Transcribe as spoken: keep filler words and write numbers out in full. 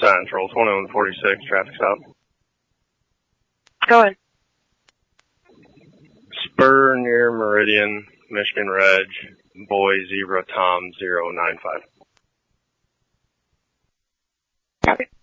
Central, twenty-one forty-six, traffic stop. Go ahead. Spur near Meridian, Michigan Reg, Boy Zebra Tom zero nine five. Copy.